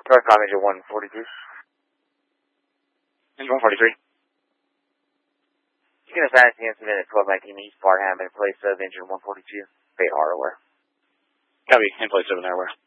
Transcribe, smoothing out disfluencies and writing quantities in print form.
Northcom engine 142. Engine 143. You can assign the incident at 1219 East Parham in place of engine 142. Bay Hardware. Copy, in place of an airware.